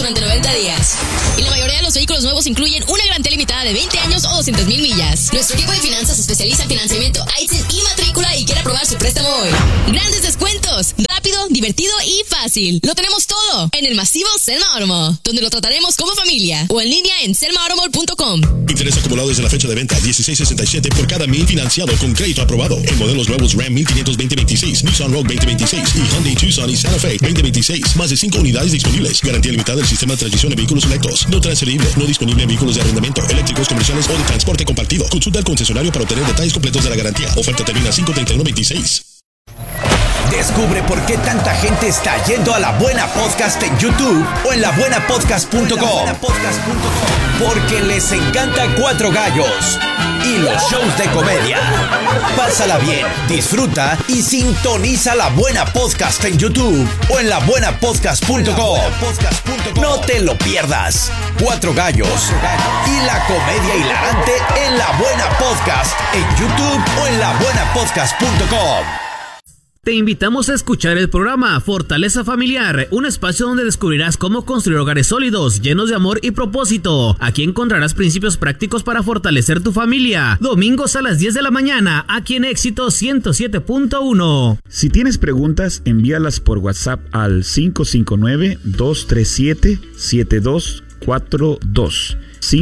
durante 90 días. Y la mayoría de los vehículos nuevos incluyen una garantía limitada de 20 años o 200,000 millas. Nuestro equipo de finanzas se especializa en financiamiento ITIN y matrícula y quiere aprobar su préstamo hoy. Grandes descuentos, rápido, divertido y fácil. Lo tenemos todo en el masivo Selma Automall, donde lo trataremos como familia, o en línea en selmaautomall.com. Interés acumulado desde la fecha de venta, $16.67 por cada 1,000 financiado con crédito aprobado. En modelos nuevos Ram 1500 2026, Nissan Rogue 2026 y Hyundai Tucson y Santa Fe 2026. Más de 5 unidades disponibles. Garantía limitada del sistema de transmisión en vehículos electos. No transferible, no disponible en vehículos de arrendamiento, eléctricos, comerciales o de transporte compartido. Consulta al concesionario para obtener detalles completos de la garantía. Oferta termina 5/31/26. Descubre por qué tanta gente está yendo a La Buena Podcast en YouTube o en labuenapodcast.com. Porque les encanta Cuatro Gallos y los shows de comedia. Pásala bien, disfruta y sintoniza La Buena Podcast en YouTube o en labuenapodcast.com. No te lo pierdas. Cuatro Gallos y la comedia hilarante en La Buena Podcast en YouTube o en labuenapodcast.com. Te invitamos a escuchar el programa Fortaleza Familiar, un espacio donde descubrirás cómo construir hogares sólidos, llenos de amor y propósito. Aquí encontrarás principios prácticos para fortalecer tu familia. Domingos a las 10 de la mañana, aquí en Éxito 107.1. Si tienes preguntas, envíalas por WhatsApp al 559-237-7242.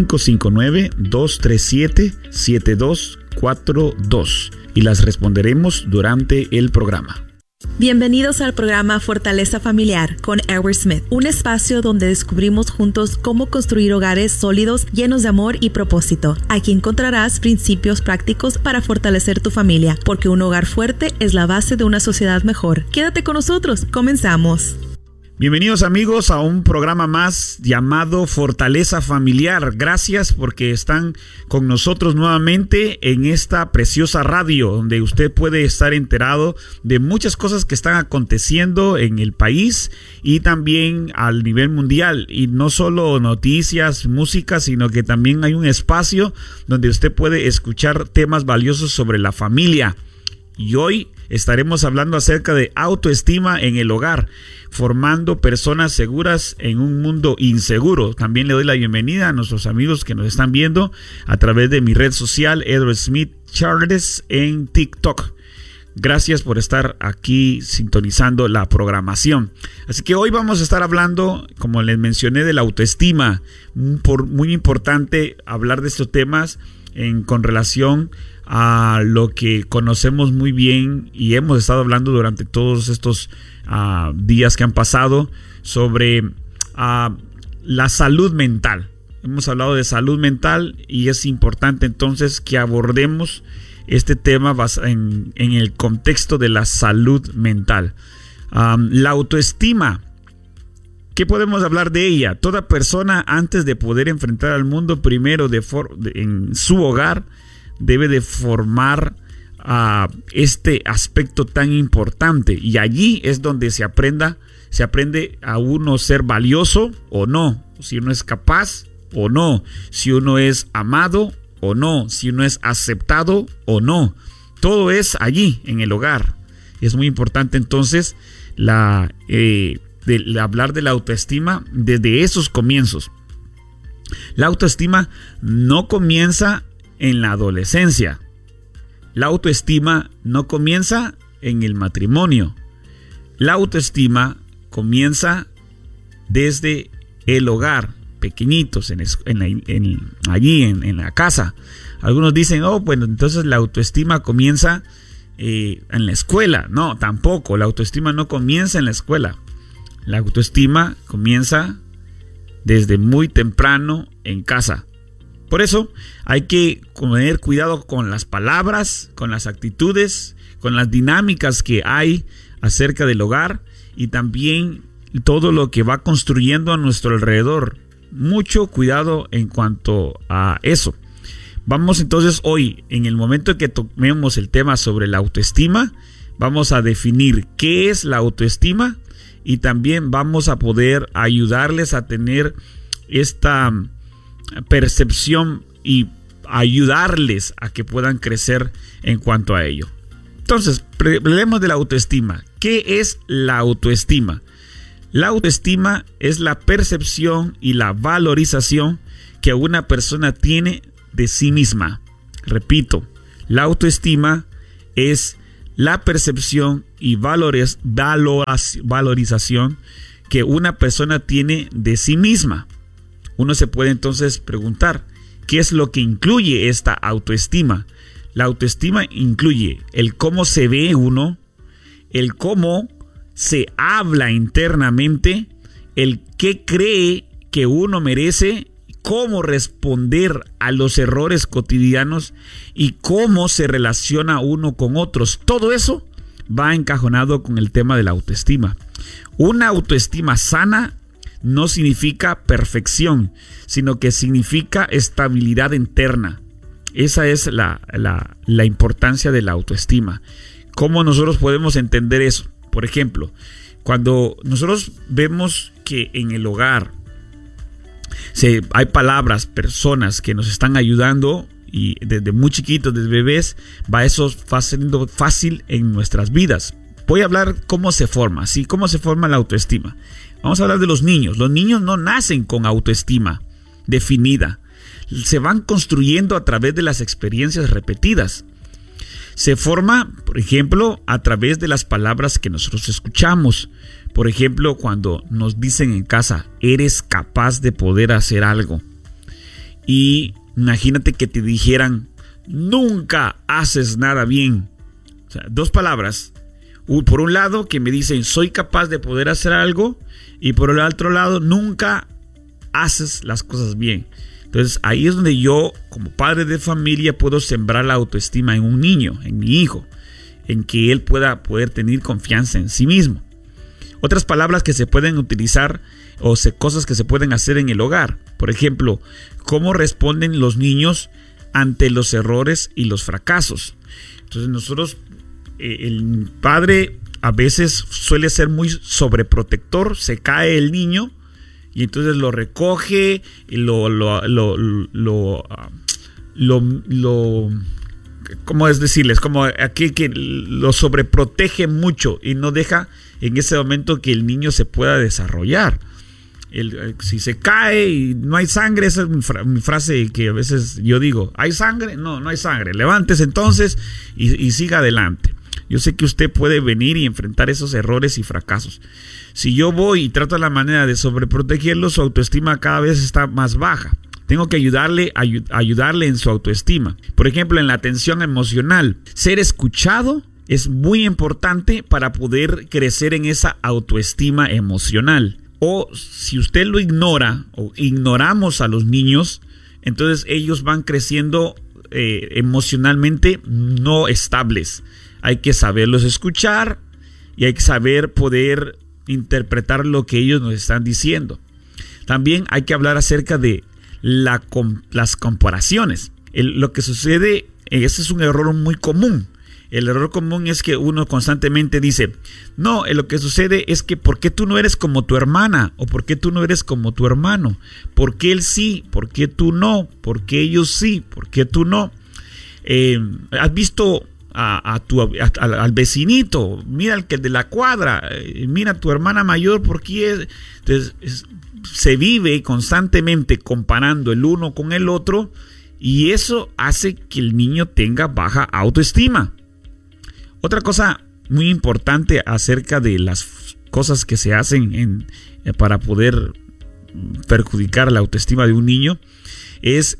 559-237-7242. Y las responderemos durante el programa. Bienvenidos al programa Fortaleza Familiar con Edward Smith, un espacio donde descubrimos juntos cómo construir hogares sólidos, llenos de amor y propósito. Aquí encontrarás principios prácticos para fortalecer tu familia, porque un hogar fuerte es la base de una sociedad mejor. Quédate con nosotros, comenzamos. Bienvenidos amigos a un programa más llamado Fortaleza Familiar. Gracias porque están con nosotros nuevamente en esta preciosa radio donde usted puede estar enterado de muchas cosas que están aconteciendo en el país y también al nivel mundial. Y no solo noticias, música, sino que también hay un espacio donde usted puede escuchar temas valiosos sobre la familia. Y hoy estaremos hablando acerca de autoestima en el hogar, formando personas seguras en un mundo inseguro. También le doy la bienvenida a nuestros amigos que nos están viendo a través de mi red social, Edward Smith Charles, en TikTok. Gracias por estar aquí sintonizando la programación. Así que hoy vamos a estar hablando, como les mencioné, de la autoestima. Muy importante hablar de estos temas con relación a lo que conocemos muy bien y hemos estado hablando durante todos estos días que han pasado sobre la salud mental. Hemos hablado de salud mental y es importante entonces que abordemos este tema en el contexto de la salud mental. La autoestima. ¿Qué podemos hablar de ella? Toda persona, antes de poder enfrentar al mundo, primero en su hogar, debe de formar este aspecto tan importante. Y allí es donde se aprende a uno ser valioso o no, si uno es capaz o no, si uno es amado o no, si uno es aceptado o no. Todo es allí, en el hogar. Es muy importante entonces hablar de la autoestima desde esos comienzos. La autoestima no comienza en la adolescencia. La autoestima no comienza en el matrimonio. La autoestima comienza desde el hogar, pequeñitos, allí en la casa. Algunos dicen, bueno, entonces la autoestima comienza en la escuela. No, tampoco. La autoestima no comienza en la escuela. La autoestima comienza desde muy temprano en casa. Por eso hay que tener cuidado con las palabras, con las actitudes, con las dinámicas que hay acerca del hogar y también todo lo que va construyendo a nuestro alrededor. Mucho cuidado en cuanto a eso. Vamos entonces hoy, en el momento que tomemos el tema sobre la autoestima, vamos a definir qué es la autoestima y también vamos a poder ayudarles a tener esta percepción y ayudarles a que puedan crecer en cuanto a ello. Entonces, hablemos de la autoestima. ¿Qué es la autoestima? La autoestima es la percepción y la valorización que una persona tiene de sí misma. Repito, la autoestima es la percepción y valorización que una persona tiene de sí misma. Uno se puede entonces preguntar, ¿qué es lo que incluye esta autoestima? La autoestima incluye el cómo se ve uno, el cómo se habla internamente, el qué cree que uno merece, cómo responder a los errores cotidianos y cómo se relaciona uno con otros. Todo eso va encajonado con el tema de la autoestima. Una autoestima sana no significa perfección, sino que significa estabilidad interna. Esa es la importancia de la autoestima. ¿Cómo nosotros podemos entender eso? Por ejemplo, cuando nosotros vemos que en el hogar hay palabras, personas que nos están ayudando, y desde muy chiquitos, desde bebés, va eso siendo fácil en nuestras vidas. Voy a hablar cómo se forma, ¿sí? Cómo se forma la autoestima. Vamos a hablar de los niños. Los niños no nacen con autoestima definida. Se van construyendo a través de las experiencias repetidas. Se forma, por ejemplo, a través de las palabras que nosotros escuchamos. Por ejemplo, cuando nos dicen en casa, eres capaz de poder hacer algo. Y imagínate que te dijeran, nunca haces nada bien. O sea, dos palabras. Por un lado, que me dicen, soy capaz de poder hacer algo. Y por el otro lado, nunca haces las cosas bien. Entonces, ahí es donde yo, como padre de familia, puedo sembrar la autoestima en un niño, en mi hijo, en que él pueda poder tener confianza en sí mismo. Otras palabras que se pueden utilizar o cosas que se pueden hacer en el hogar. Por ejemplo, cómo responden los niños ante los errores y los fracasos. Entonces nosotros, el padre a veces suele ser muy sobreprotector, se cae el niño y entonces lo recoge y ¿cómo es decirles? Como aquí que lo sobreprotege mucho y no deja en ese momento que el niño se pueda desarrollar. Si se cae y no hay sangre, esa es mi frase que a veces yo digo, ¿hay sangre? No hay sangre. Levántese entonces y siga adelante. Yo sé que usted puede venir y enfrentar esos errores y fracasos. Si yo voy y trato la manera de sobreprotegerlo, su autoestima cada vez está más baja. Tengo que ayudarle en su autoestima. Por ejemplo, en la atención emocional. Ser escuchado es muy importante para poder crecer en esa autoestima emocional. O si usted lo ignora o ignoramos a los niños, entonces ellos van creciendo emocionalmente no estables. Hay que saberlos escuchar y hay que saber poder interpretar lo que ellos nos están diciendo. También hay que hablar acerca de las comparaciones. Lo que sucede, ese es un error muy común. El error común es que uno constantemente dice, no, lo que sucede es que ¿por qué tú no eres como tu hermana? ¿O por qué tú no eres como tu hermano? ¿Por qué él sí? ¿Por qué tú no? ¿Por qué ellos sí? ¿Por qué tú no? ¿Has visto al vecinito? Mira el que de la cuadra, mira a tu hermana mayor, ¿por qué? Entonces se vive constantemente comparando el uno con el otro y eso hace que el niño tenga baja autoestima. Otra cosa muy importante acerca de las cosas que se hacen para poder perjudicar la autoestima de un niño es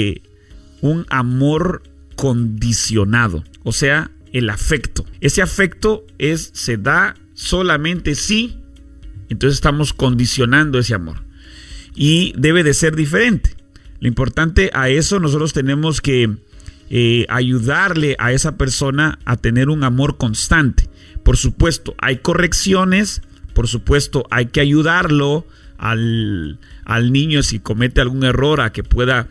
un amor condicionado, o sea, el afecto. Ese afecto se da solamente si, entonces estamos condicionando ese amor y debe de ser diferente. Lo importante a eso, nosotros tenemos que ayudarle a esa persona a tener un amor constante. Por supuesto, hay correcciones, por supuesto, hay que ayudarlo al niño si comete algún error a que pueda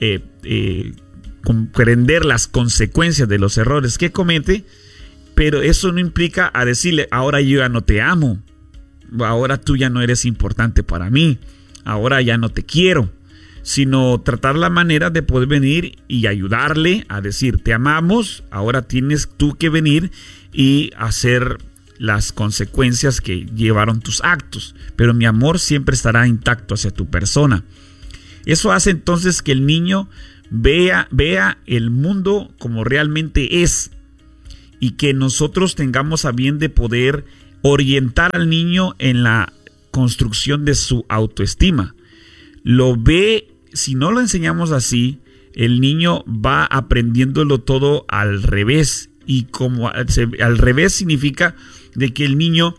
comprender las consecuencias de los errores que comete, pero eso no implica a decirle, ahora yo ya no te amo, ahora tú ya no eres importante para mí, ahora ya no te quiero, sino tratar la manera de poder venir y ayudarle a decir, te amamos, ahora tienes tú que venir y hacer las consecuencias que llevaron tus actos, pero mi amor siempre estará intacto hacia tu persona. Eso hace entonces que el niño vea el mundo como realmente es, y que nosotros tengamos a bien de poder orientar al niño en la construcción de su autoestima. Lo ve, si no lo enseñamos así, el niño va aprendiéndolo todo al revés, y como al revés significa de que el niño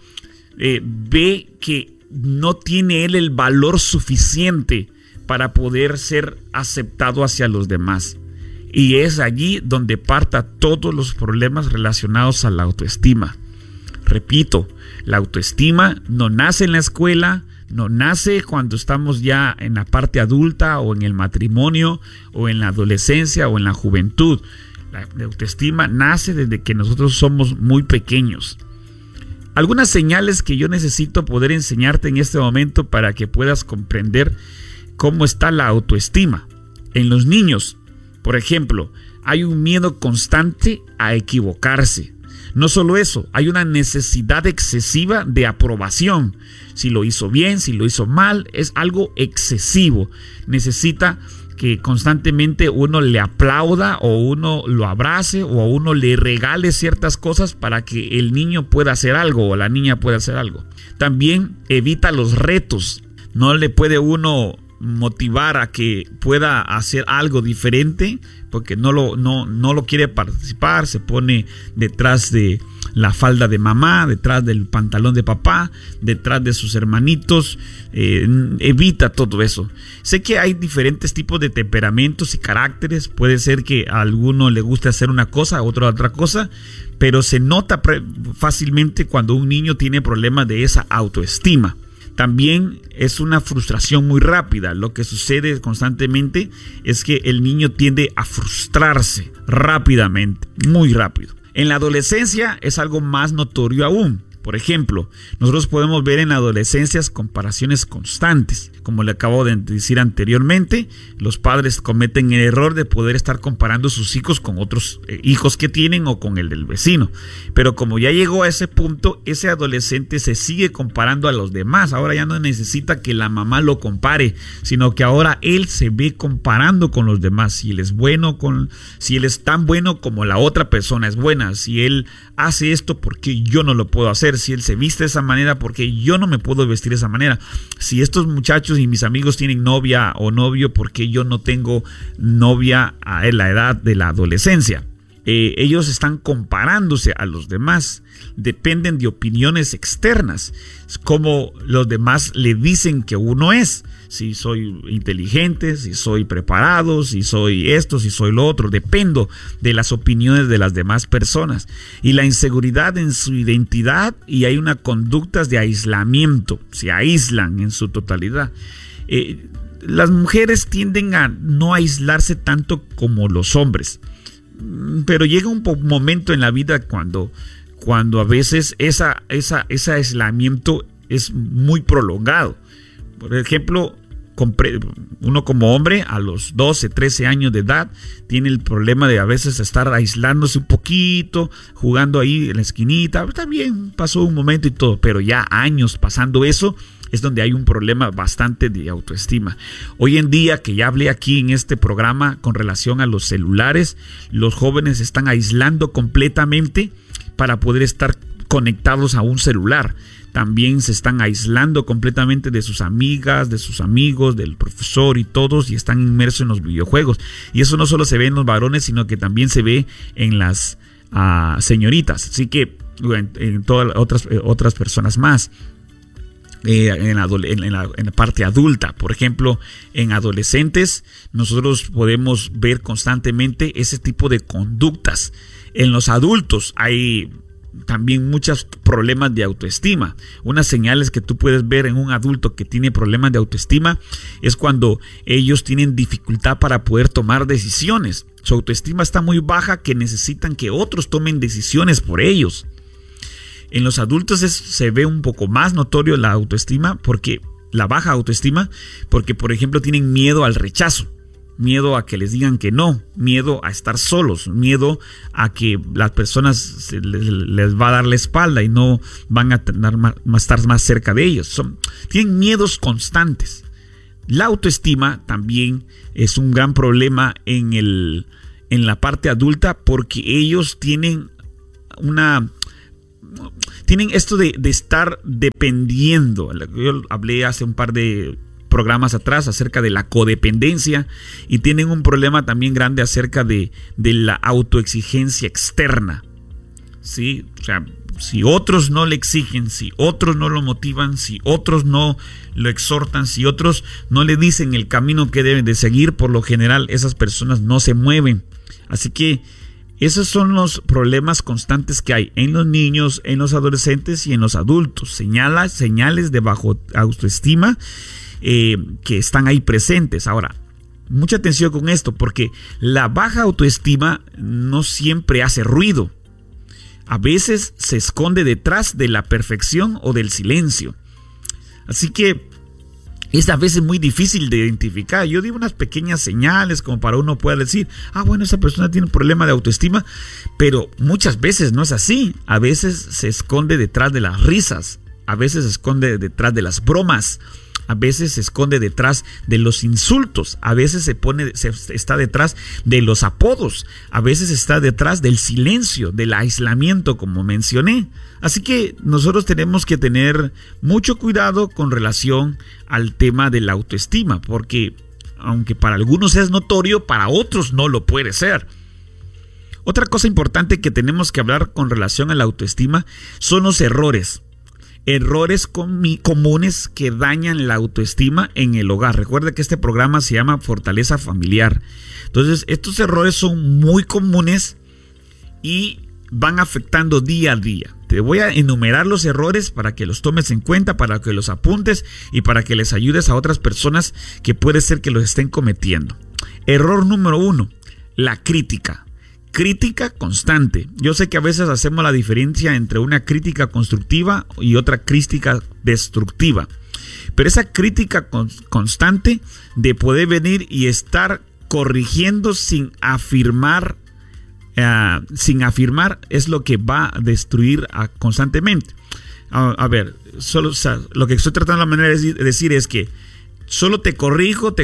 ve que no tiene él el valor suficiente para poder ser aceptado hacia los demás. Y es allí donde parta todos los problemas relacionados a la autoestima. Repito, la autoestima no nace en la escuela, no nace cuando estamos ya en la parte adulta o en el matrimonio o en la adolescencia o en la juventud. La autoestima nace desde que nosotros somos muy pequeños. Algunas señales que yo necesito poder enseñarte en este momento para que puedas comprender cómo está la autoestima. En los niños, por ejemplo, hay un miedo constante a equivocarse. No solo eso, hay una necesidad excesiva de aprobación. Si lo hizo bien, si lo hizo mal, es algo excesivo. Necesita que constantemente uno le aplauda o uno lo abrace o uno le regale ciertas cosas para que el niño pueda hacer algo o la niña pueda hacer algo. También evita los retos. No le puede uno motivar a que pueda hacer algo diferente porque no lo quiere participar. Se pone detrás de la falda de mamá, detrás del pantalón de papá, detrás de sus hermanitos. Evita todo eso. Sé que hay diferentes tipos de temperamentos y caracteres. Puede ser que a alguno le guste hacer una cosa, a otro otra cosa, pero se nota fácilmente cuando un niño tiene problemas de esa autoestima. También es una frustración muy rápida. Lo que sucede constantemente es que el niño tiende a frustrarse rápidamente, muy rápido. En la adolescencia es algo más notorio aún. Por ejemplo, nosotros podemos ver en la adolescencia comparaciones constantes. Como le acabo de decir anteriormente, los padres cometen el error de poder estar comparando sus hijos con otros hijos que tienen o con el del vecino. Pero como ya llegó a ese punto, ese adolescente se sigue comparando a los demás. Ahora ya no necesita que la mamá lo compare, sino que ahora él se ve comparando con los demás. Si él es bueno, si él es tan bueno como la otra persona es buena. Si él hace esto, ¿por qué yo no lo puedo hacer? Si él se viste de esa manera, ¿por qué yo no me puedo vestir de esa manera? Si estos muchachos y mis amigos tienen novia o novio, ¿por qué yo no tengo novia a la edad de la adolescencia? Ellos están comparándose a los demás, dependen de opiniones externas, como los demás le dicen que uno es. Si soy inteligente, si soy preparado, si soy esto, si soy lo otro. Dependo de las opiniones de las demás personas. Y la inseguridad en su identidad, y hay una conductas de aislamiento. Se aíslan en su totalidad. Las mujeres tienden a no aislarse tanto como los hombres. Pero llega un momento en la vida cuando a veces ese aislamiento es muy prolongado. Por ejemplo, uno como hombre a los 12, 13 años de edad tiene el problema de a veces estar aislándose un poquito, jugando ahí en la esquinita. Está bien, pasó un momento y todo, pero ya años pasando eso es donde hay un problema bastante de autoestima. Hoy en día, que ya hablé aquí en este programa con relación a los celulares, los jóvenes se están aislando completamente para poder estar conectados a un celular. También se están aislando completamente de sus amigas, de sus amigos, del profesor y todos, y están inmersos en los videojuegos. Y eso no solo se ve en los varones, sino que también se ve en las señoritas. Así que en todas otras personas más. En la parte adulta, por ejemplo, en adolescentes, nosotros podemos ver constantemente ese tipo de conductas. En los adultos hay también muchos problemas de autoestima. Unas señales que tú puedes ver en un adulto que tiene problemas de autoestima es cuando ellos tienen dificultad para poder tomar decisiones. Su autoestima está muy baja, que necesitan que otros tomen decisiones por ellos. En los adultos se ve un poco más notorio la autoestima, la baja autoestima, porque por ejemplo tienen miedo al rechazo. miedo a que les digan que no, miedo a estar solos, miedo a que las personas les va a dar la espalda y no van a estar más cerca de ellos. Tienen miedos constantes. La autoestima también es un gran problema en la parte adulta, porque ellos tienen esto de estar dependiendo. Yo hablé hace un par de programas atrás acerca de la codependencia, y tienen un problema también grande acerca de la autoexigencia externa, ¿sí? O sea, si otros no le exigen, si otros no lo motivan, si otros no lo exhortan, si otros no le dicen el camino que deben de seguir, por lo general esas personas no se mueven. Así que esos son los problemas constantes que hay en los niños, en los adolescentes y en los adultos. Señales de bajo autoestima que están ahí presentes. Ahora, mucha atención con esto, porque la baja autoestima no siempre hace ruido. A veces se esconde detrás de la perfección o del silencio. Así que es a veces muy difícil de identificar. Yo digo unas pequeñas señales como para uno pueda decir, bueno, esa persona tiene un problema de autoestima, pero muchas veces no es así. A veces se esconde detrás de las risas, a veces se esconde detrás de las bromas, a veces se esconde detrás de los insultos, a veces está detrás de los apodos, a veces está detrás del silencio, del aislamiento, como mencioné. Así que nosotros tenemos que tener mucho cuidado con relación al tema de la autoestima, porque aunque para algunos es notorio, para otros no lo puede ser. Otra cosa importante que tenemos que hablar con relación a la autoestima son los errores comunes que dañan la autoestima en el hogar. Recuerda que este programa se llama Fortaleza Familiar. Entonces, estos errores son muy comunes y van afectando día a día. Te voy a enumerar los errores para que los tomes en cuenta, para que los apuntes y para que les ayudes a otras personas que puede ser que los estén cometiendo. Error número 1, la crítica. Crítica constante. Yo sé que a veces hacemos la diferencia entre una crítica constructiva y otra crítica destructiva, pero esa crítica constante de poder venir y estar corrigiendo sin afirmar es lo que va a destruir constantemente. A ver, lo que estoy tratando de manera de decir es que solo te corrijo,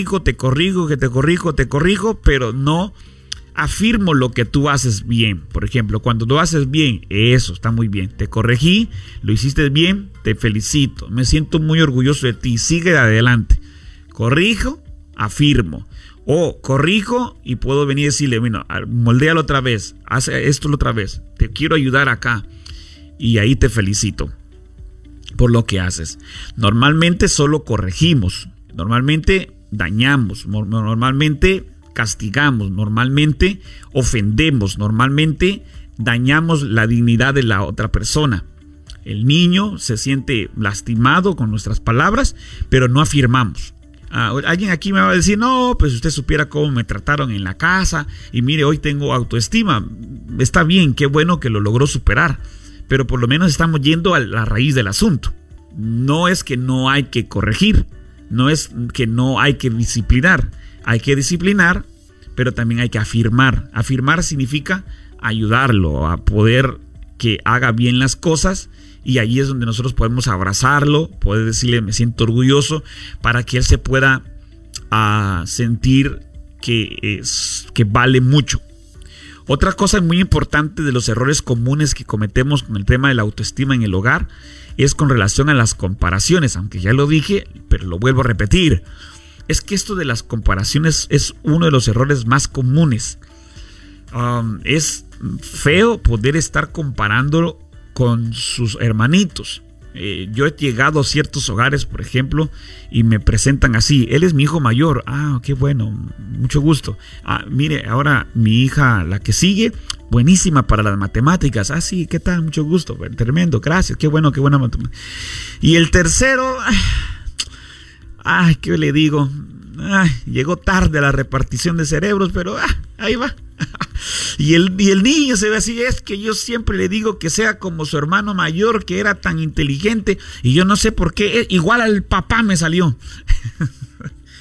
pero no afirmo lo que tú haces bien. Por ejemplo, cuando tú haces bien, eso está muy bien, te corregí, lo hiciste bien, te felicito, me siento muy orgulloso de ti, sigue adelante. Corrijo, afirmo. O corrijo y puedo venir y decirle, bueno, moldéalo otra vez, haz esto otra vez, te quiero ayudar acá, y ahí te felicito por lo que haces. Normalmente solo corregimos, normalmente dañamos, normalmente castigamos, normalmente ofendemos, normalmente dañamos la dignidad de la otra persona. El niño se siente lastimado con nuestras palabras, pero no afirmamos. Alguien aquí me va a decir, no, pues usted supiera cómo me trataron en la casa y mire, hoy tengo autoestima. Está bien, qué bueno que lo logró superar, pero por lo menos estamos yendo a la raíz del asunto. No es que no hay que corregir, no es que no hay que disciplinar. Hay que disciplinar, pero también hay que afirmar. Afirmar significa ayudarlo a poder que haga bien las cosas, y ahí es donde nosotros podemos abrazarlo, poder decirle me siento orgulloso, para que él se pueda sentir que vale mucho. Otra cosa muy importante de los errores comunes que cometemos con el tema de la autoestima en el hogar es con relación a las comparaciones, aunque ya lo dije, pero lo vuelvo a repetir. Es que esto de las comparaciones es uno de los errores más comunes. Es feo poder estar comparándolo con sus hermanitos. Yo he llegado a ciertos hogares, por ejemplo, y me presentan así: él es mi hijo mayor. Qué bueno, mucho gusto. Mire, ahora mi hija, la que sigue, buenísima para las matemáticas. Sí, ¿qué tal? Mucho gusto, tremendo, gracias, qué bueno, qué buena matemática. Y el tercero, ¿qué le digo? Llegó tarde a la repartición de cerebros, pero ahí va. Y el niño se ve así: es que yo siempre le digo que sea como su hermano mayor, que era tan inteligente, y yo no sé por qué, igual al papá me salió.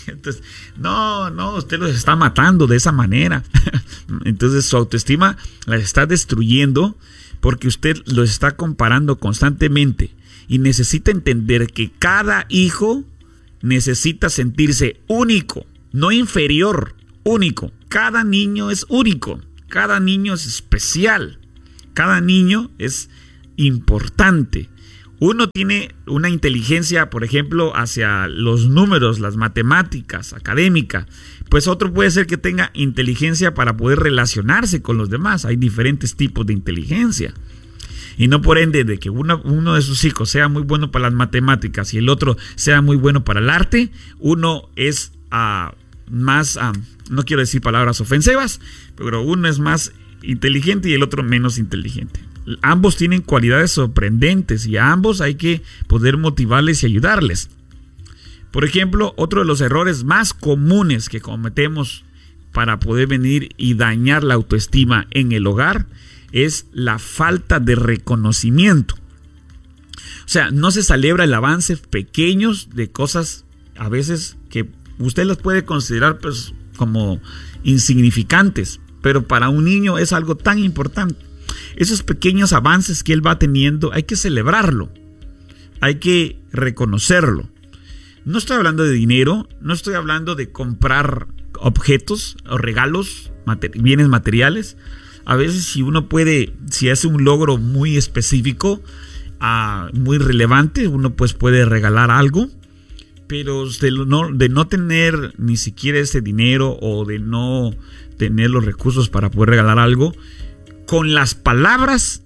Entonces, no, usted los está matando de esa manera. Entonces su autoestima la está destruyendo porque usted los está comparando constantemente. Y necesita entender que cada hijo necesita sentirse único, no inferior, único. Cada niño es único, cada niño es especial, cada niño es importante. Uno tiene una inteligencia, por ejemplo, hacia los números, las matemáticas, académica. Pues otro puede ser que tenga inteligencia para poder relacionarse con los demás. Hay diferentes tipos de inteligencia. Y no por ende de que uno de sus hijos sea muy bueno para las matemáticas y el otro sea muy bueno para el arte, uno es más, no quiero decir palabras ofensivas, pero uno es más inteligente y el otro menos inteligente. Ambos tienen cualidades sorprendentes y a ambos hay que poder motivarles y ayudarles. Por ejemplo, otro de los errores más comunes que cometemos para poder venir y dañar la autoestima en el hogar es la falta de reconocimiento. O sea, no se celebra el avance pequeños de cosas a veces que usted las puede considerar pues como insignificantes, pero para un niño es algo tan importante. Esos pequeños avances que él va teniendo hay que celebrarlo, hay que reconocerlo. No estoy hablando de dinero, no estoy hablando de comprar objetos o regalos, bienes materiales. A veces si uno puede, si hace un logro muy específico, muy relevante, uno pues puede regalar algo, pero de no tener ni siquiera ese dinero o de no tener los recursos para poder regalar algo, con las palabras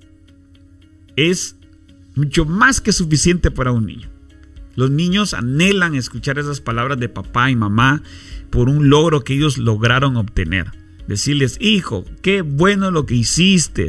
es mucho más que suficiente para un niño. Los niños anhelan escuchar esas palabras de papá y mamá por un logro que ellos lograron obtener. Decirles, hijo, qué bueno lo que hiciste,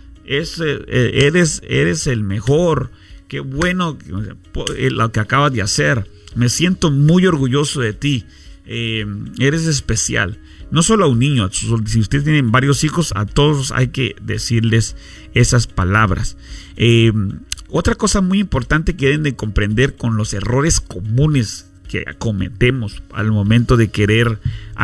eres el mejor, qué bueno lo que acabas de hacer, me siento muy orgulloso de ti, eres especial. No solo a un niño, si ustedes tienen varios hijos, a todos hay que decirles esas palabras. Otra cosa muy importante que deben de comprender con los errores comunes que cometemos al momento de querer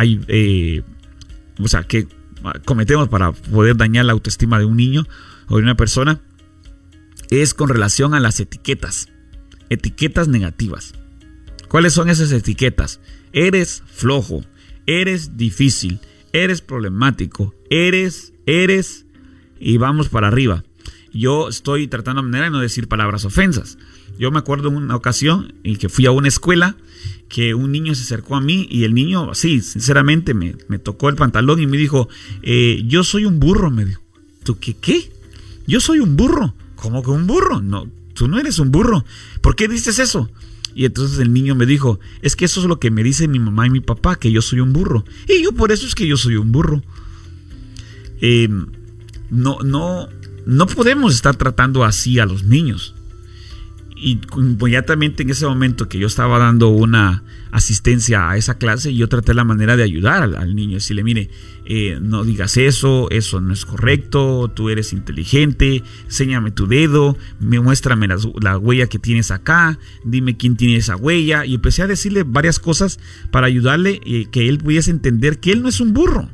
que cometemos para poder dañar la autoestima de un niño o de una persona, es con relación a las etiquetas negativas. ¿Cuáles son esas etiquetas? Eres flojo, eres difícil, eres problemático, eres, y vamos para arriba. Yo estoy tratando de manera de no decir palabras ofensas. Yo me acuerdo en una ocasión en que fui a una escuela que un niño se acercó a mí y el niño, así, sinceramente, me tocó el pantalón y me dijo, yo soy un burro, me dijo. ¿Tú qué? Yo soy un burro. ¿Cómo que un burro? No, tú no eres un burro. ¿Por qué dices eso? Y entonces el niño me dijo, es que eso es lo que me dicen mi mamá y mi papá, que yo soy un burro. Y yo por eso es que yo soy un burro. No podemos estar tratando así a los niños. Y inmediatamente en ese momento que yo estaba dando una asistencia a esa clase, yo traté la manera de ayudar al niño, decirle, mire, no digas eso no es correcto, tú eres inteligente, enséñame tu dedo, muéstrame la huella que tienes acá, dime quién tiene esa huella. Y empecé a decirle varias cosas para ayudarle que él pudiese entender que él no es un burro.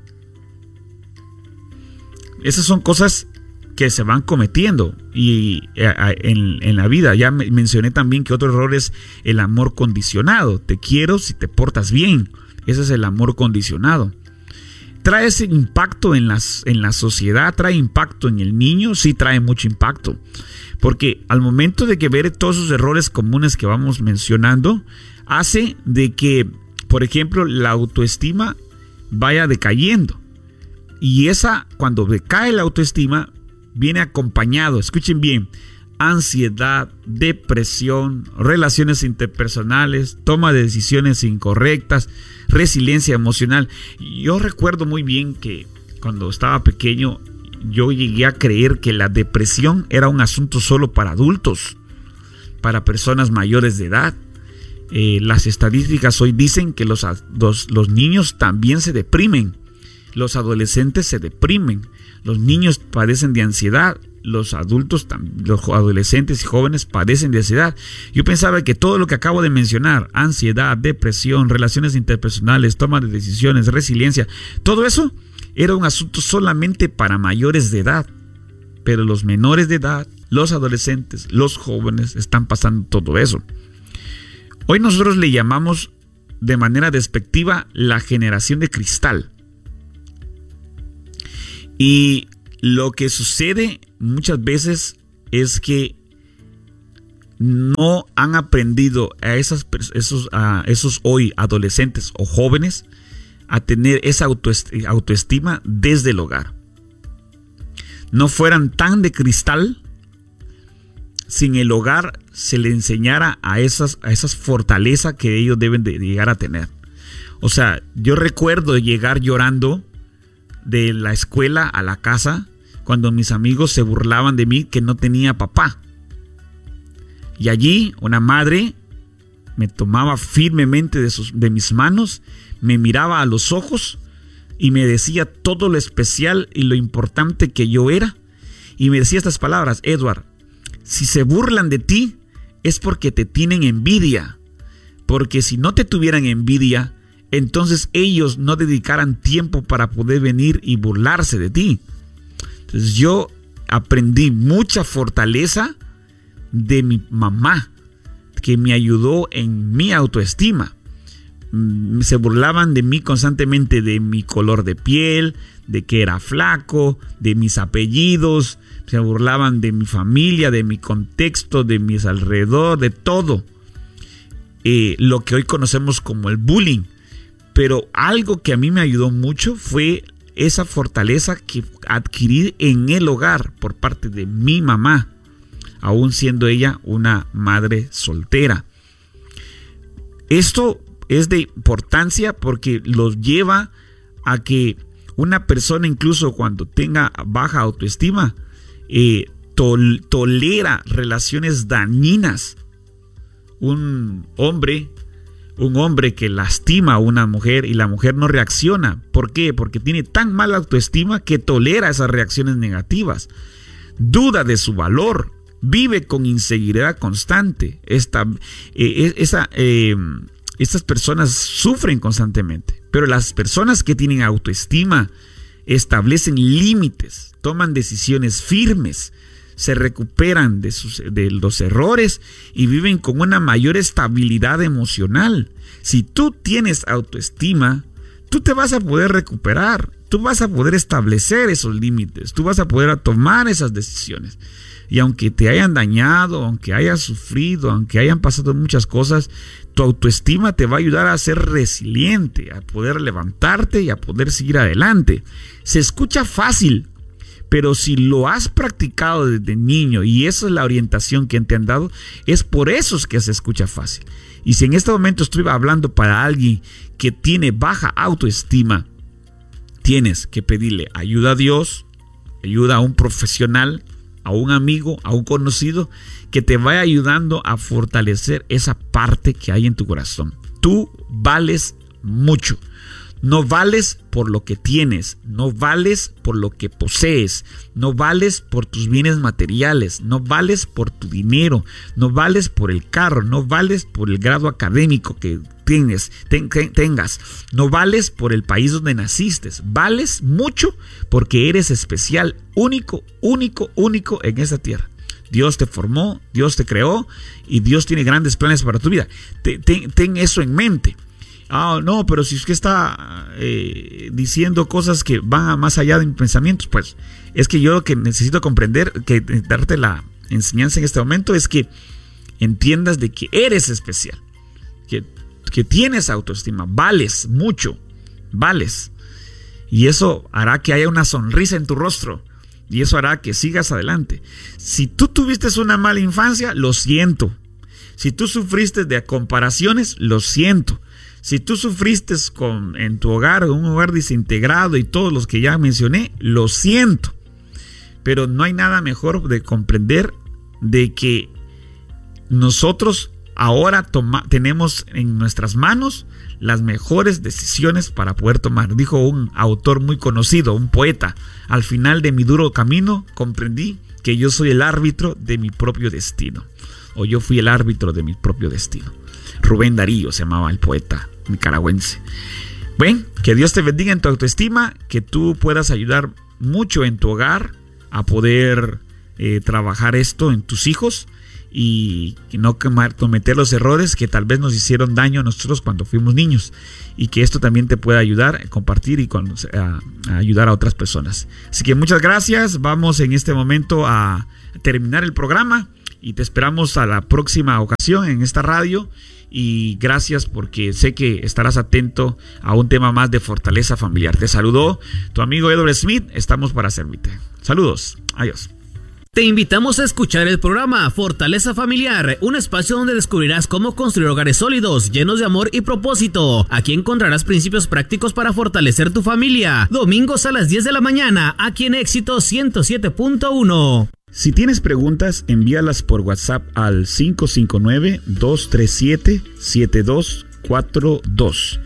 Esas son cosas que se van cometiendo y en la vida. Ya mencioné también que otro error es el amor condicionado. Te quiero si te portas bien. Ese es el amor condicionado. ¿Trae ese impacto en la sociedad? ¿Trae impacto en el niño? Sí, trae mucho impacto. Porque al momento de que ver todos esos errores comunes que vamos mencionando, hace de que, por ejemplo, la autoestima vaya decayendo. Y cuando decae la autoestima, viene acompañado, escuchen bien, ansiedad, depresión, relaciones interpersonales, toma de decisiones incorrectas, resiliencia emocional. Yo recuerdo muy bien que cuando estaba pequeño yo llegué a creer que la depresión era un asunto solo para adultos, para personas mayores de edad. Las estadísticas hoy dicen que los niños también se deprimen. Los adolescentes se deprimen, los niños padecen de ansiedad, los adultos, los adolescentes y jóvenes padecen de ansiedad. Yo pensaba que todo lo que acabo de mencionar, ansiedad, depresión, relaciones interpersonales, toma de decisiones, resiliencia, todo eso era un asunto solamente para mayores de edad. Pero los menores de edad, los adolescentes, los jóvenes están pasando todo eso. Hoy nosotros le llamamos de manera despectiva la generación de cristal. Y lo que sucede muchas veces es que no han aprendido a esos hoy adolescentes o jóvenes a tener esa autoestima desde el hogar. No fueran tan de cristal si en el hogar se le enseñara a esas fortalezas que ellos deben de llegar a tener. O sea, yo recuerdo llegar llorando de la escuela a la casa cuando mis amigos se burlaban de mí que no tenía papá. Y allí una madre me tomaba firmemente de mis manos, me miraba a los ojos y me decía todo lo especial y lo importante que yo era. Y me decía estas palabras: Edward, si se burlan de ti es porque te tienen envidia. Porque si no te tuvieran envidia, entonces ellos no dedicaran tiempo para poder venir y burlarse de ti. Entonces yo aprendí mucha fortaleza de mi mamá, que me ayudó en mi autoestima. Se burlaban de mí constantemente, de mi color de piel, de que era flaco, de mis apellidos. Se burlaban de mi familia, de mi contexto, de mis alrededor, de todo. Lo que hoy conocemos como el bullying. Pero algo que a mí me ayudó mucho fue esa fortaleza que adquirí en el hogar por parte de mi mamá, aún siendo ella una madre soltera. Esto es de importancia porque los lleva a que una persona, incluso cuando tenga baja autoestima, tolera relaciones dañinas. Un hombre que lastima a una mujer y la mujer no reacciona. ¿Por qué? Porque tiene tan mala autoestima que tolera esas reacciones negativas. Duda de su valor. Vive con inseguridad constante. Estas personas sufren constantemente. Pero las personas que tienen autoestima establecen límites, toman decisiones firmes, se recuperan de los errores y viven con una mayor estabilidad emocional. Si tú tienes autoestima, tú te vas a poder recuperar, tú vas a poder establecer esos límites, tú vas a poder tomar esas decisiones. Y aunque te hayan dañado, aunque hayas sufrido, aunque hayan pasado muchas cosas, tu autoestima te va a ayudar a ser resiliente, a poder levantarte y a poder seguir adelante. Se escucha fácil, pero si lo has practicado desde niño y esa es la orientación que te han dado, es por eso que se escucha fácil. Y si en este momento estoy hablando para alguien que tiene baja autoestima, tienes que pedirle ayuda a Dios, ayuda a un profesional, a un amigo, a un conocido, que te vaya ayudando a fortalecer esa parte que hay en tu corazón. Tú vales mucho. No vales por lo que tienes, no vales por lo que posees, no vales por tus bienes materiales, no vales por tu dinero, no vales por el carro, no vales por el grado académico que tengas, no vales por el país donde naciste, vales mucho porque eres especial, único en esta tierra. Dios te formó, Dios te creó y Dios tiene grandes planes para tu vida. Ten eso en mente. No, pero si usted está diciendo cosas que van más allá de mis pensamientos, pues es que yo lo que necesito comprender, que darte la enseñanza en este momento, es que entiendas de que eres especial, que tienes autoestima, vales mucho, vales. Y eso hará que haya una sonrisa en tu rostro y eso hará que sigas adelante. Si tú tuviste una mala infancia, lo siento. Si tú sufriste de comparaciones, lo siento. Si tú sufriste en tu hogar, un hogar desintegrado y todos los que ya mencioné, lo siento. Pero no hay nada mejor de comprender de que nosotros ahora tenemos en nuestras manos las mejores decisiones para poder tomar. Dijo un autor muy conocido, un poeta: al final de mi duro camino comprendí que yo soy el árbitro de mi propio destino. O yo fui el árbitro de mi propio destino. Rubén Darío se llamaba el poeta nicaragüense. Bueno, que Dios te bendiga en tu autoestima, que tú puedas ayudar mucho en tu hogar a poder trabajar esto en tus hijos y no cometer los errores que tal vez nos hicieron daño a nosotros cuando fuimos niños, y que esto también te pueda ayudar a compartir y a ayudar a otras personas. Así que muchas gracias. Vamos en este momento a terminar el programa y te esperamos a la próxima ocasión en esta radio. Y gracias, porque sé que estarás atento a un tema más de fortaleza familiar. Te saludó tu amigo Edward Smith. Estamos para servirte. Saludos. Adiós. Te invitamos a escuchar el programa Fortaleza Familiar, un espacio donde descubrirás cómo construir hogares sólidos, llenos de amor y propósito. Aquí encontrarás principios prácticos para fortalecer tu familia. Domingos a las 10 de la mañana, aquí en Éxito 107.1. Si tienes preguntas, envíalas por WhatsApp al 559-237-7242.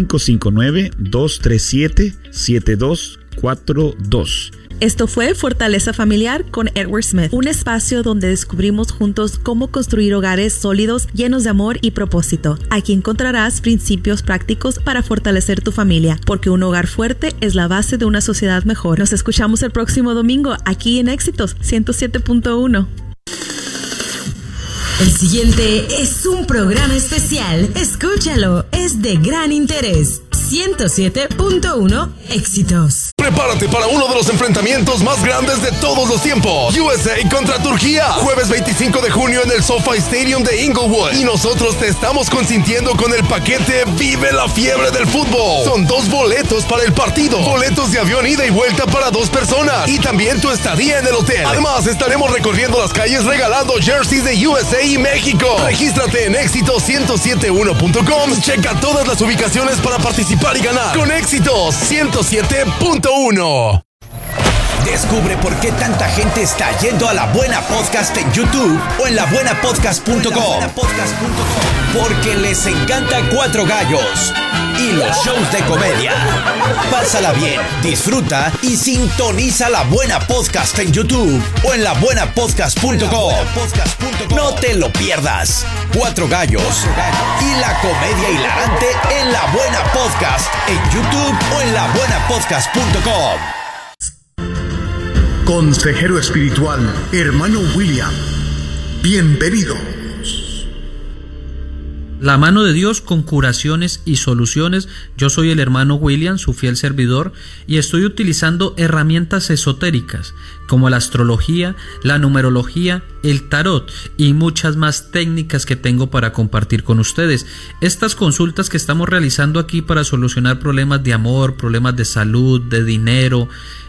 559-237-7242. Esto fue Fortaleza Familiar con Edward Smith, un espacio donde descubrimos juntos cómo construir hogares sólidos, llenos de amor y propósito. Aquí encontrarás principios prácticos para fortalecer tu familia, porque un hogar fuerte es la base de una sociedad mejor. Nos escuchamos el próximo domingo aquí en Éxitos 107.1. El siguiente es un programa especial. Escúchalo, es de gran interés. 107.1 Éxitos. Prepárate para uno de los enfrentamientos más grandes de todos los tiempos. USA contra Turquía. Jueves 25 de junio en el SoFi Stadium de Inglewood. Y nosotros te estamos consintiendo con el paquete Vive la Fiebre del Fútbol. Son 2 boletos para el partido. Boletos de avión ida y vuelta para 2 personas. Y también tu estadía en el hotel. Además, estaremos recorriendo las calles regalando jerseys de USA y México. Regístrate en éxito1071.com. Checa todas las ubicaciones para participar y ganar con Éxitos 107.1. Descubre por qué tanta gente está yendo a La Buena Podcast en YouTube o en labuenapodcast.com. Porque les encanta Cuatro Gallos y los shows de comedia. Pásala bien, disfruta y sintoniza La Buena Podcast en YouTube o en labuenapodcast.com. No te lo pierdas. Cuatro Gallos y la comedia hilarante en La Buena Podcast en YouTube o en labuenapodcast.com. Consejero espiritual, hermano William. Bienvenido. La mano de Dios con curaciones y soluciones. Yo soy el hermano William, su fiel servidor, y estoy utilizando herramientas esotéricas como la astrología, la numerología, el tarot y muchas más técnicas que tengo para compartir con ustedes. Estas consultas que estamos realizando aquí para solucionar problemas de amor, problemas de salud, de dinero,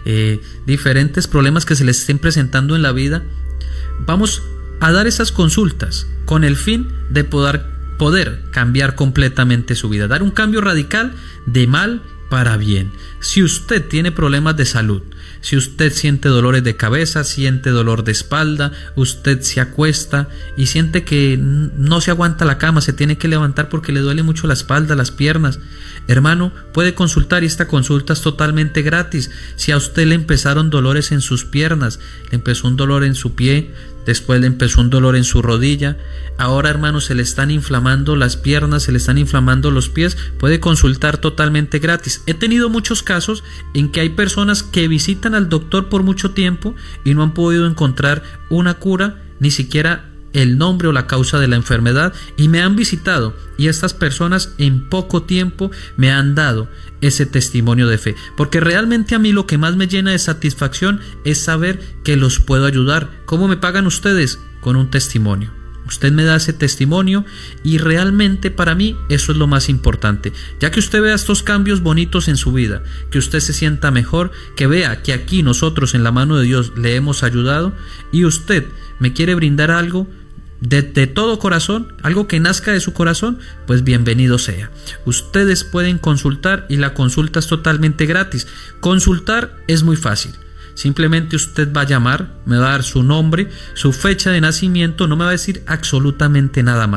diferentes problemas que se les estén presentando en la vida, vamos a dar esas consultas con el fin de poder cambiar completamente su vida, dar un cambio radical de mal para bien. Si usted tiene problemas de salud, si usted siente dolores de cabeza, siente dolor de espalda, usted se acuesta y siente que no se aguanta la cama, se tiene que levantar porque le duele mucho la espalda, las piernas, hermano, puede consultar, y esta consulta es totalmente gratis. Si a usted le empezaron dolores en sus piernas, le empezó un dolor en su pie, después le empezó un dolor en su rodilla, ahora, hermano, se le están inflamando las piernas, se le están inflamando los pies, puede consultar totalmente gratis. He tenido muchos casos en que hay personas que visitan al doctor por mucho tiempo y no han podido encontrar una cura, ni siquiera el nombre o la causa de la enfermedad, y me han visitado, y estas personas en poco tiempo me han dado ese testimonio de fe, porque realmente a mí lo que más me llena de satisfacción es saber que los puedo ayudar. ¿Cómo me pagan ustedes? Con un testimonio. Usted me da ese testimonio y realmente para mí eso es lo más importante, ya que usted vea estos cambios bonitos en su vida, que usted se sienta mejor, que vea que aquí nosotros en la mano de Dios le hemos ayudado, y usted me quiere brindar algo de todo corazón, algo que nazca de su corazón, pues bienvenido sea. Ustedes pueden consultar y la consulta es totalmente gratis. Consultar es muy fácil. Simplemente usted va a llamar, me va a dar su nombre, su fecha de nacimiento, no me va a decir absolutamente nada más.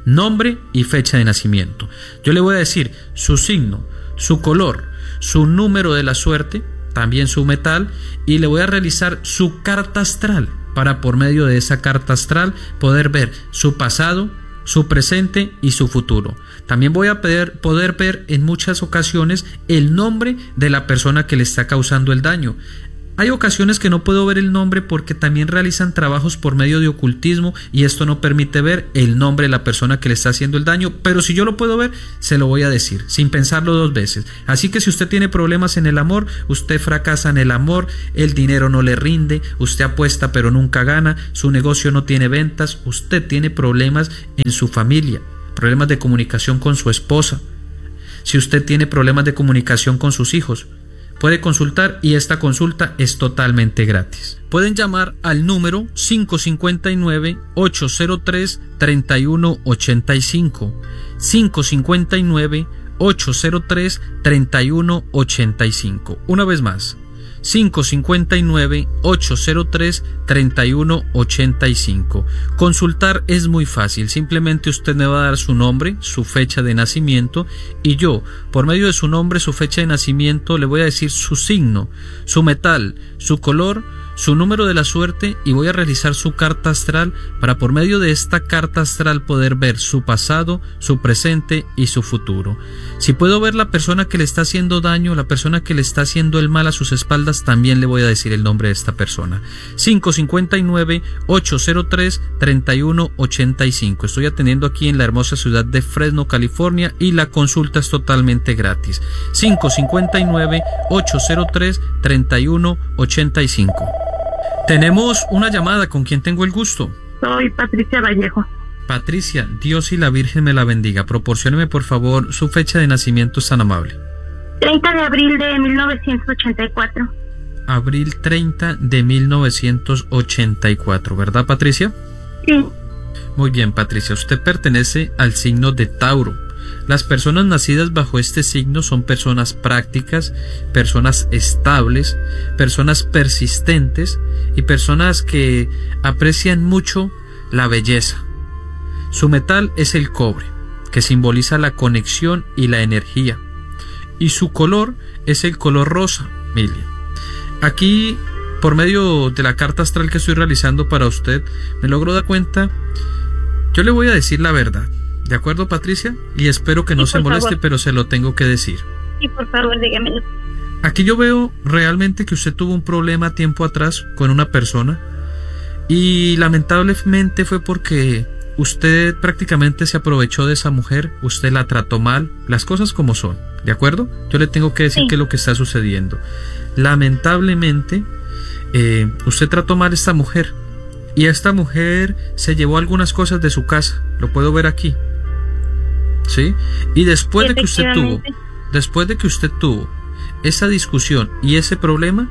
nombre y fecha de nacimiento. Yo le voy a decir su signo, su color, su número de la suerte, también su metal, y le voy a realizar su carta astral para por medio de esa carta astral poder ver su pasado, su presente y su futuro. También voy a poder ver en muchas ocasiones el nombre de la persona que le está causando el daño. Hay ocasiones que no puedo ver el nombre porque también realizan trabajos por medio de ocultismo y esto no permite ver el nombre de la persona que le está haciendo el daño, pero si yo lo puedo ver, se lo voy a decir, sin pensarlo dos veces. Así que si usted tiene problemas en el amor, usted fracasa en el amor, el dinero no le rinde, usted apuesta pero nunca gana, su negocio no tiene ventas, usted tiene problemas en su familia, problemas de comunicación con su esposa, si usted tiene problemas de comunicación con sus hijos, puede consultar y esta consulta es totalmente gratis. Pueden llamar al número 559-803-3185. 559-803-3185. Una vez más. 559-803-3185. Consultar es muy fácil, simplemente usted me va a dar su nombre, su fecha de nacimiento y yo, por medio de su nombre, su fecha de nacimiento, le voy a decir su signo, su metal, su color, su número de la suerte y voy a realizar su carta astral para por medio de esta carta astral poder ver su pasado, su presente y su futuro. Si puedo ver la persona que le está haciendo daño, la persona que le está haciendo el mal a sus espaldas, también le voy a decir el nombre de esta persona. 559-803-3185. Estoy atendiendo aquí en la hermosa ciudad de Fresno, California y la consulta es totalmente gratis. 559-803-3185. Tenemos una llamada, ¿con quién tengo el gusto? Soy Patricia Vallejo. Patricia, Dios y la Virgen me la bendiga. Proporcióneme por favor su fecha de nacimiento, es tan amable. 30 de abril de 1984. Abril 30 de 1984, ¿verdad, Patricia? Sí. Muy bien, Patricia, usted pertenece al signo de Tauro. Las personas nacidas bajo este signo son personas prácticas, personas estables, personas persistentes y personas que aprecian mucho la belleza. Su metal es el cobre, que simboliza la conexión y la energía. Y su color es el color rosa, Miriam. Aquí, por medio de la carta astral que estoy realizando para usted, me logro dar cuenta. Yo le voy a decir la verdad. ¿De acuerdo, Patricia? Y espero que no se moleste, favor. Pero se lo tengo que decir. Sí, por favor, dígamelo. Aquí yo veo realmente que usted tuvo un problema tiempo atrás con una persona y lamentablemente fue porque usted prácticamente se aprovechó de esa mujer, usted la trató mal, las cosas como son, ¿de acuerdo? Yo le tengo que decir qué es lo que está sucediendo. Lamentablemente, usted trató mal a esta mujer y esta mujer se llevó algunas cosas de su casa, lo puedo ver aquí. ¿Sí? Y después de que usted tuvo esa discusión y ese problema,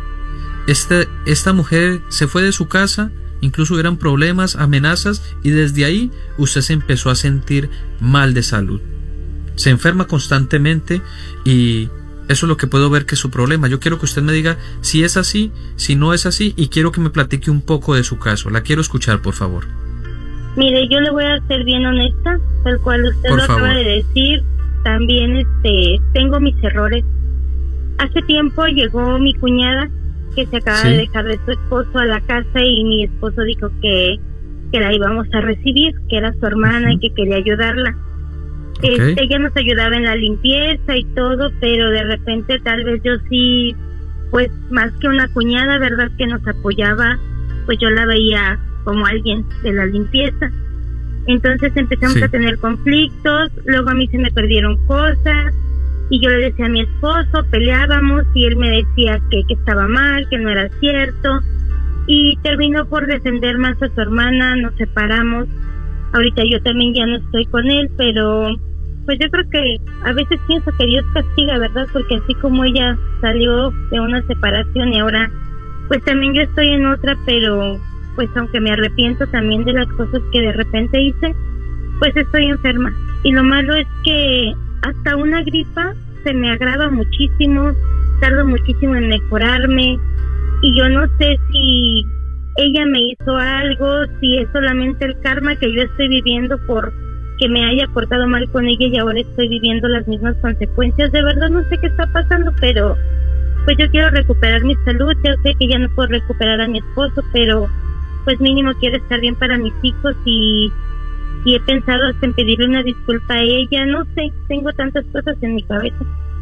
esta mujer se fue de su casa, incluso hubieran problemas, amenazas, y desde ahí usted se empezó a sentir mal de salud. Se enferma constantemente y eso es lo que puedo ver que es su problema. Yo quiero que usted me diga si es así, si no es así, y quiero que me platique un poco de su caso. La quiero escuchar, por favor. Mire, yo le voy a ser bien honesta, tal cual usted lo acaba de decir. También tengo mis errores. Hace tiempo llegó mi cuñada, que se acaba de dejar de su esposo a la casa, y mi esposo dijo que la íbamos a recibir, que era su hermana y que quería ayudarla. Ella nos ayudaba en la limpieza y todo, pero de repente tal vez yo sí, pues más que una cuñada, verdad, que nos apoyaba, pues yo la veía como alguien de la limpieza. Entonces empezamos a tener conflictos, luego a mí se me perdieron cosas y yo le decía a mi esposo, peleábamos y él me decía que estaba mal, que no era cierto, y terminó por defender más a su hermana, nos separamos. Ahorita yo también ya no estoy con él, pero pues yo creo que a veces pienso que Dios castiga, ¿verdad? Porque así como ella salió de una separación y ahora pues también yo estoy en otra, pero pues aunque me arrepiento también de las cosas que de repente hice, pues estoy enferma. Y lo malo es que hasta una gripa se me agrava muchísimo, tardo muchísimo en mejorarme, y yo no sé si ella me hizo algo, si es solamente el karma que yo estoy viviendo por que me haya portado mal con ella y ahora estoy viviendo las mismas consecuencias. De verdad no sé qué está pasando, pero pues yo quiero recuperar mi salud. Yo sé que ya no puedo recuperar a mi esposo, pero pues mínimo quiero estar bien para mis hijos y he pensado hasta en pedirle una disculpa a ella. No sé, tengo tantas cosas en mi cabeza.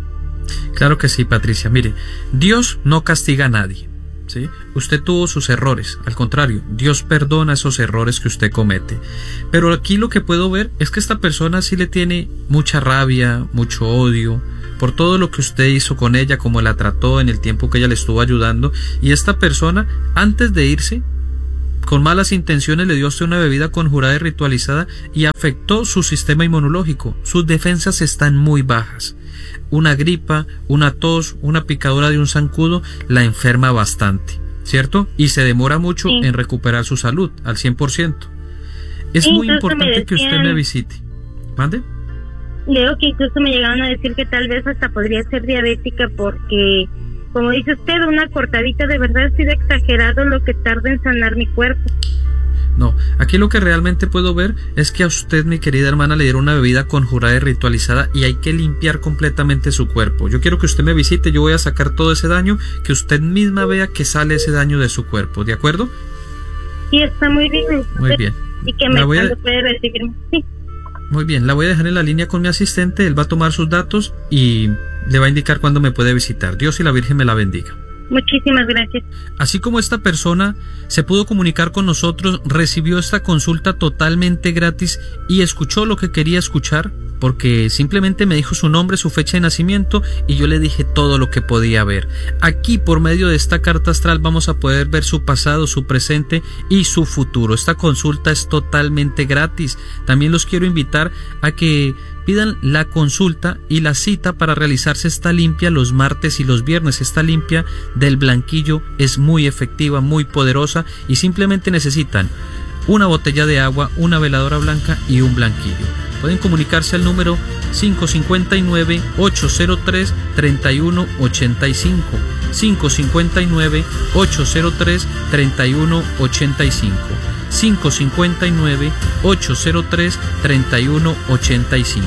Claro que sí, Patricia. Mire, Dios no castiga a nadie, ¿sí? Usted tuvo sus errores, al contrario, Dios perdona esos errores que usted comete. Pero aquí lo que puedo ver es que esta persona sí le tiene mucha rabia, mucho odio por todo lo que usted hizo con ella, como la trató en el tiempo que ella le estuvo ayudando. Y esta persona, antes de irse, con malas intenciones le dio a usted una bebida conjurada y ritualizada y afectó su sistema inmunológico. Sus defensas están muy bajas. Una gripa, una tos, una picadura de un zancudo la enferma bastante, ¿cierto? Y se demora mucho en recuperar su salud al 100%. Es muy importante que usted me visite. ¿Mande? Leo que incluso me llegaron a decir que tal vez hasta podría ser diabética porque, como dice usted, una cortadita de verdad ha sido exagerado lo que tarda en sanar mi cuerpo. No, aquí lo que realmente puedo ver es que a usted, mi querida hermana, le dieron una bebida conjurada y ritualizada y hay que limpiar completamente su cuerpo. Yo quiero que usted me visite, yo voy a sacar todo ese daño, que usted misma vea que sale ese daño de su cuerpo, ¿de acuerdo? Sí, está muy bien. Muy bien. Y que me puede recibirme. Sí. Muy bien, la voy a dejar en la línea con mi asistente, él va a tomar sus datos y le va a indicar cuándo me puede visitar. Dios y la Virgen me la bendiga. Muchísimas gracias. Así como esta persona se pudo comunicar con nosotros, recibió esta consulta totalmente gratis y escuchó lo que quería escuchar, porque simplemente me dijo su nombre, su fecha de nacimiento y yo le dije todo lo que podía ver. Aquí, por medio de esta carta astral, vamos a poder ver su pasado, su presente y su futuro. Esta consulta es totalmente gratis. También los quiero invitar a que pidan la consulta y la cita para realizarse esta limpia los martes y los viernes. Esta limpia del blanquillo es muy efectiva, muy poderosa y simplemente necesitan una botella de agua, una veladora blanca y un blanquillo. Pueden comunicarse al número 559-803-3185. 559-803-3185. 559-803-3185.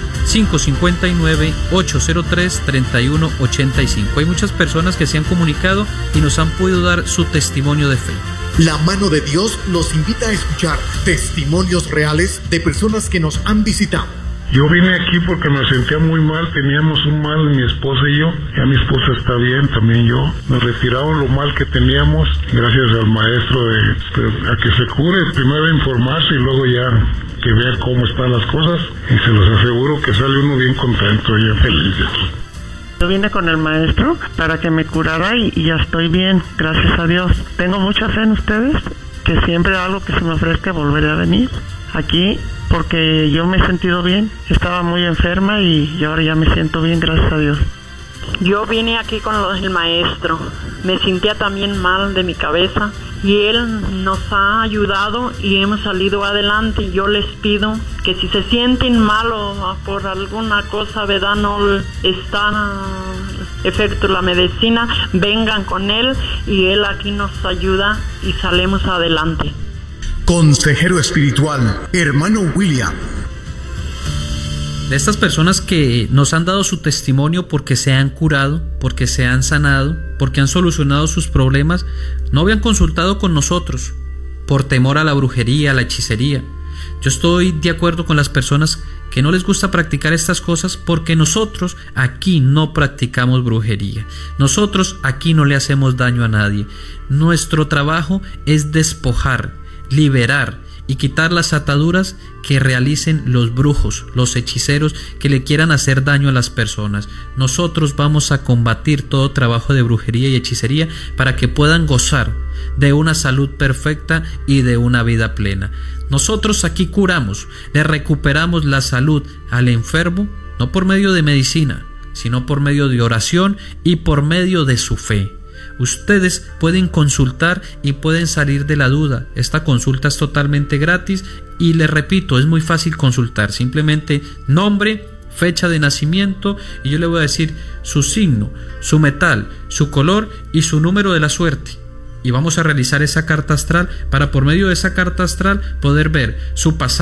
559-803-3185. Hay muchas personas que se han comunicado y nos han podido dar su testimonio de fe. La mano de Dios nos invita a escuchar testimonios reales de personas que nos han visitado. Yo vine aquí porque me sentía muy mal, teníamos un mal mi esposa y yo, ya mi esposa está bien, también yo. Nos retiraron lo mal que teníamos, gracias al maestro a que se cure, primero informarse y luego ya que vea cómo están las cosas, y se los aseguro que sale uno bien contento y feliz de aquí. Yo vine con el maestro para que me curara y ya estoy bien, gracias a Dios. Tengo mucha fe en ustedes, que siempre algo que se me ofrezca volveré a venir aquí, porque yo me he sentido bien. Estaba muy enferma y ahora ya me siento bien, gracias a Dios. Yo vine aquí con el maestro, me sentía también mal de mi cabeza y él nos ha ayudado y hemos salido adelante. Yo les pido que si se sienten mal o por alguna cosa, ¿verdad? No está efecto la medicina, vengan con él y él aquí nos ayuda y salimos adelante. Consejero espiritual, hermano William. De estas personas que nos han dado su testimonio porque se han curado, porque se han sanado, porque han solucionado sus problemas, no habían consultado con nosotros por temor a la brujería, a la hechicería. Yo estoy de acuerdo con las personas que no les gusta practicar estas cosas porque nosotros aquí no practicamos brujería. Nosotros aquí no le hacemos daño a nadie. Nuestro trabajo es despojar, liberar y quitar las ataduras que realicen los brujos, los hechiceros que le quieran hacer daño a las personas. Nosotros vamos a combatir todo trabajo de brujería y hechicería para que puedan gozar de una salud perfecta y de una vida plena. Nosotros aquí curamos, le recuperamos la salud al enfermo, no por medio de medicina, sino por medio de oración y por medio de su fe. Ustedes pueden consultar y pueden salir de la duda. Esta consulta es totalmente gratis y les repito, es muy fácil consultar. Simplemente nombre, fecha de nacimiento y yo le voy a decir su signo, su metal, su color y su número de la suerte. Y vamos a realizar esa carta astral para por medio de esa carta astral poder ver su pasado,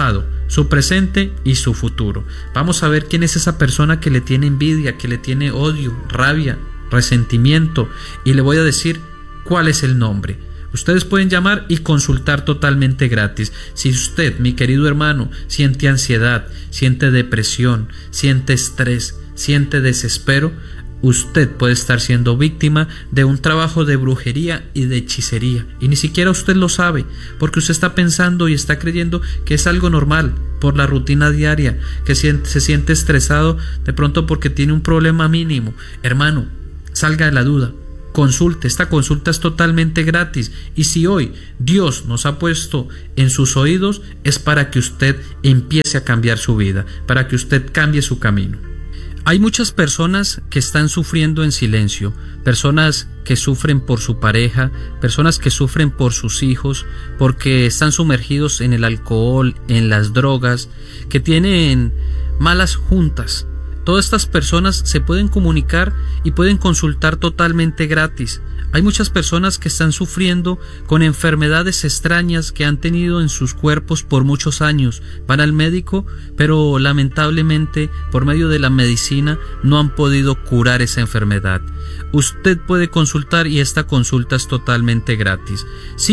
su presente y su futuro. Vamos a ver quién es esa persona que le tiene envidia, que le tiene odio, rabia, resentimiento, y le voy a decir cuál es el nombre. Ustedes pueden llamar y consultar totalmente gratis. Si usted, mi querido hermano, siente ansiedad, siente depresión, siente estrés, siente desespero, usted puede estar siendo víctima de un trabajo de brujería y de hechicería, y ni siquiera usted lo sabe, porque usted está pensando y está creyendo que es algo normal por la rutina diaria, que se siente estresado de pronto porque tiene un problema mínimo. Hermano, salga de la duda. Consulte, esta consulta es totalmente gratis, y si hoy Dios nos ha puesto en sus oídos es para que usted empiece a cambiar su vida, para que usted cambie su camino. Hay muchas personas que están sufriendo en silencio, personas que sufren por su pareja, personas que sufren por sus hijos, porque están sumergidos en el alcohol, en las drogas, que tienen malas juntas. Todas estas personas se pueden comunicar y pueden consultar totalmente gratis. Hay muchas personas que están sufriendo con enfermedades extrañas que han tenido en sus cuerpos por muchos años. Van al médico, pero lamentablemente por medio de la medicina no han podido curar esa enfermedad. Usted puede consultar y esta consulta es totalmente gratis.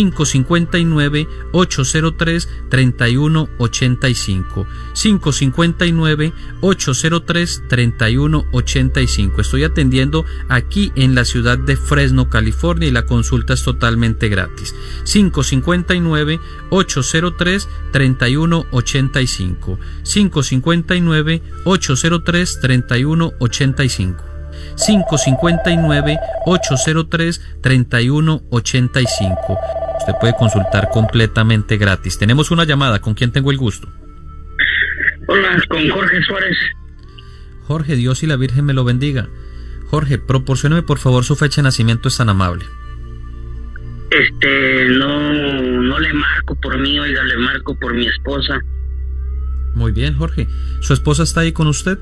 559-803-3185. 559-803-3185. Estoy atendiendo aquí en la ciudad de Fresno, California, y la consulta es totalmente gratis. 559-803-3185. 559-803-3185. 559-803-3185. Usted puede consultar completamente gratis. Tenemos una llamada. ¿Con quién tengo el gusto? Hola, con Jorge Suárez. Jorge, Dios y la Virgen me lo bendiga. Jorge, proporcióneme por favor su fecha de nacimiento, es tan amable. No le marco por mí, oiga, le marco por mi esposa. Muy bien, Jorge. ¿Su esposa está ahí con usted?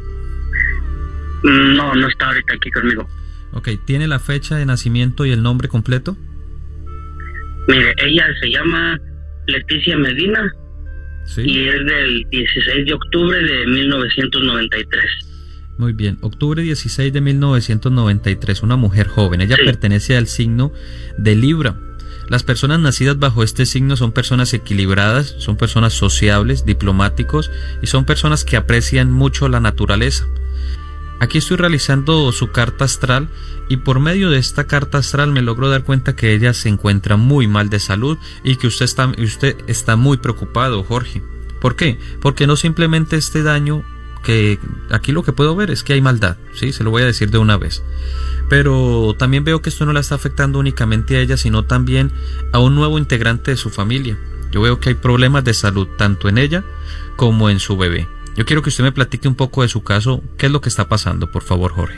No está ahorita aquí conmigo. Ok, ¿tiene la fecha de nacimiento y el nombre completo? Mire, ella se llama Leticia Medina. Sí. Y es del 16 de octubre de 1993. Muy bien, octubre 16 de 1993, una mujer joven. Ella pertenece al signo de Libra. Las personas nacidas bajo este signo son personas equilibradas, son personas sociables, diplomáticos, y son personas que aprecian mucho la naturaleza. Aquí estoy realizando su carta astral, y por medio de esta carta astral me logro dar cuenta que ella se encuentra muy mal de salud y que usted está muy preocupado, Jorge. ¿Por qué? Porque no simplemente este daño, que aquí lo que puedo ver es que hay maldad, ¿sí? Se lo voy a decir de una vez. Pero también veo que esto no la está afectando únicamente a ella, sino también a un nuevo integrante de su familia. Yo veo que hay problemas de salud tanto en ella como en su bebé. Yo quiero que usted me platique un poco de su caso. ¿Qué es lo que está pasando, por favor, Jorge?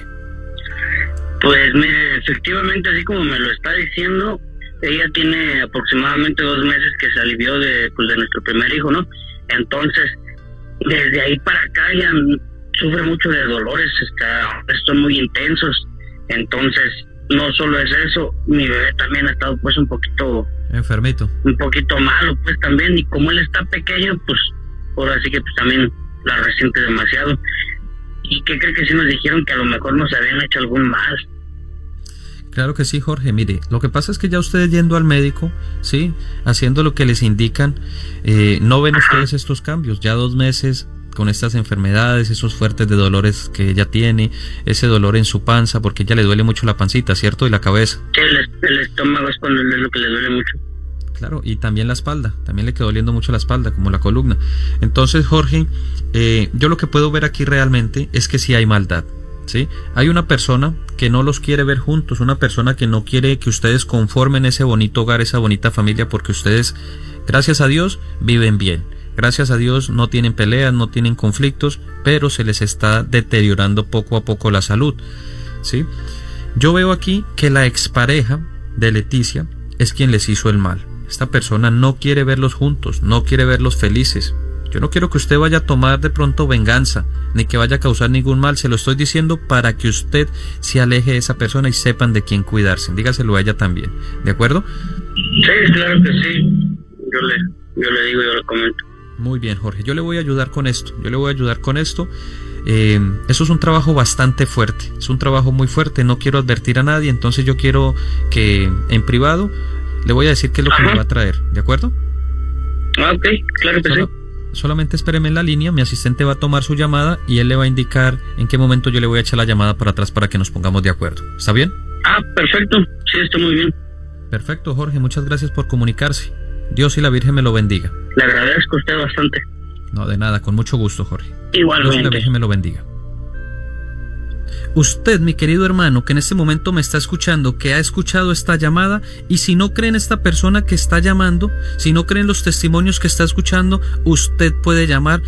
Pues mire, efectivamente, así como me lo está diciendo, ella tiene aproximadamente 2 meses que se alivió de nuestro primer hijo, ¿no? Entonces, desde ahí para acá ella sufre mucho de dolores, son muy intensos. Entonces, no solo es eso, mi bebé también ha estado pues un poquito enfermito, un poquito malo pues también, y como él está pequeño, pues ahora sí que pues también la resiente demasiado. ¿Y qué cree que sí nos dijeron? Que a lo mejor nos habían hecho algún mal. Claro que sí, Jorge. Mire, lo que pasa es que ya ustedes yendo al médico, sí, haciendo lo que les indican, no ven ustedes estos cambios. Ya 2 meses con estas enfermedades, esos fuertes de dolores que ella tiene, ese dolor en su panza, porque ella le duele mucho la pancita, ¿cierto? Y la cabeza. Sí, el estómago es cuando es lo que le duele mucho. Claro, y también la espalda, también le quedó doliendo mucho la espalda, como la columna. Entonces, Jorge, yo lo que puedo ver aquí realmente es que sí hay maldad, ¿sí? Hay una persona que no los quiere ver juntos, una persona que no quiere que ustedes conformen ese bonito hogar, esa bonita familia, porque ustedes, gracias a Dios, viven bien. Gracias a Dios no tienen peleas, no tienen conflictos, pero se les está deteriorando poco a poco la salud, ¿sí? Yo veo aquí que la expareja de Leticia es quien les hizo el mal. Esta persona no quiere verlos juntos, no quiere verlos felices. Yo no quiero que usted vaya a tomar de pronto venganza, ni que vaya a causar ningún mal. Se lo estoy diciendo para que usted se aleje de esa persona y sepan de quién cuidarse. Dígaselo a ella también, ¿de acuerdo? Sí, claro que sí. Yo le digo, yo le comento. Muy bien, Jorge, yo le voy a ayudar con esto. Eso es un trabajo bastante fuerte, es un trabajo muy fuerte. No quiero advertir a nadie, entonces yo quiero que en privado le voy a decir qué es lo que me va a traer, ¿de acuerdo? Ok, claro que sí. Solamente espéreme en la línea, mi asistente va a tomar su llamada y él le va a indicar en qué momento yo le voy a echar la llamada para atrás para que nos pongamos de acuerdo. ¿Está bien? Perfecto, sí, está muy bien. Perfecto, Jorge, muchas gracias por comunicarse. Dios y la Virgen me lo bendiga. Le agradezco a usted bastante. No, de nada, con mucho gusto, Jorge. Igualmente. Dios y la Virgen me lo bendiga. Usted, mi querido hermano, que en este momento me está escuchando, que ha escuchado esta llamada, y si no cree en esta persona que está llamando, si no cree en los testimonios que está escuchando, usted puede llamar